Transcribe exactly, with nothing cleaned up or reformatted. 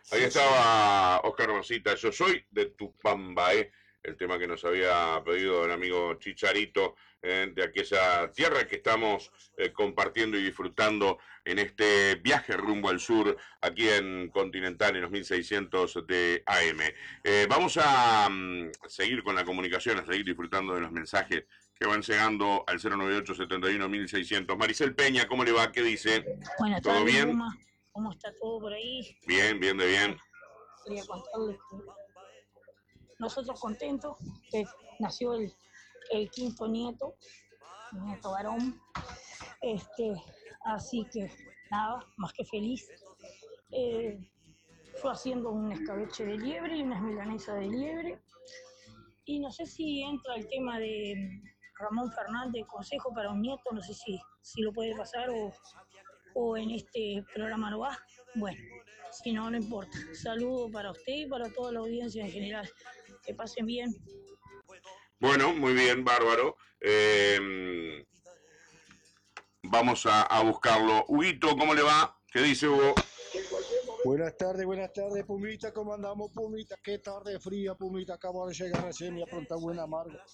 Ahí estaba Oscar Rosita, Yo soy de Tupambaé, el tema que nos había pedido el amigo Chicharito, eh, de aquella tierra que estamos eh, compartiendo y disfrutando en este viaje rumbo al sur, aquí en Continental, en los mil seiscientos de A M. Eh, vamos a um, seguir con la comunicación, a seguir disfrutando de los mensajes que van llegando al cero noventa y ocho setenta y uno mil seiscientos. Maricel Peña, ¿cómo le va? ¿Qué dice? Buenas ¿Todo tardes, bien? Puma. ¿Cómo está todo por ahí? Bien, bien de Bueno, bien. quería contarles que nosotros contentos que nació el, el quinto nieto, nieto varón. Este, así que nada, más que feliz. Eh, yo haciendo un escabeche de liebre y unas milanesas de liebre. Y no sé si entra el tema de Ramón Fernández, consejo para un nieto, no sé si, si lo puede pasar o, o en este programa no va. Bueno, si no, no importa. Saludo para usted y para toda la audiencia en general. Que pasen bien. Bueno, muy bien, bárbaro. Eh, vamos a, a buscarlo. Huguito, ¿cómo le va? ¿Qué dice Hugo? Buenas tardes, buenas tardes, Pumita, ¿cómo andamos, Pumita? Qué tarde fría, Pumita, acabo de llegar recién, me ha aprontado buen amargo.